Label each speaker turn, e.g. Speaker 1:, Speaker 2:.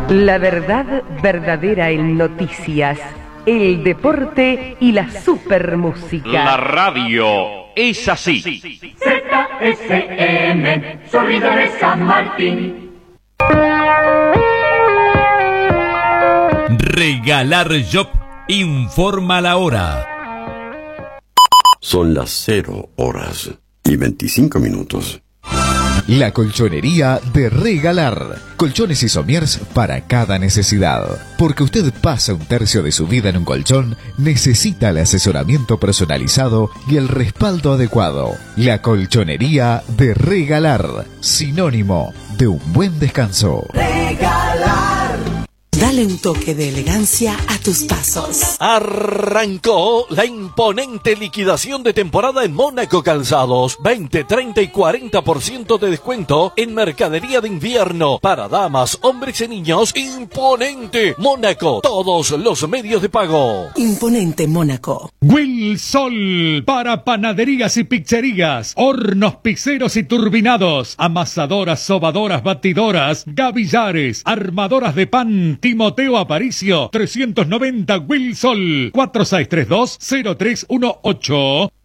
Speaker 1: La verdad verdadera en noticias, el deporte y la supermúsica.
Speaker 2: La radio es así.
Speaker 3: ZSM, sonido de San Martín.
Speaker 4: Regalar Shop informa la hora.
Speaker 5: Son las 0:25.
Speaker 6: La colchonería de Regalar. Colchones y somiers para cada necesidad. Porque usted pasa un tercio de su vida en un colchón, necesita el asesoramiento personalizado y el respaldo adecuado. La colchonería de Regalar. Sinónimo de un buen descanso.
Speaker 7: Regalar. Dale un toque de elegancia a tus pasos.
Speaker 8: Arrancó la imponente liquidación de temporada en Mónaco Calzados. 20, 30 y 40% de descuento en mercadería de invierno para damas, hombres y niños. Imponente Mónaco. Todos los medios de pago.
Speaker 7: Imponente Mónaco.
Speaker 9: Wilsol para panaderías y pizzerías, hornos pizzeros y turbinados, amasadoras, sobadoras, batidoras, gavillares, armadoras de pan. Timoteo Aparicio, 390 Wilsol, 4632-0318.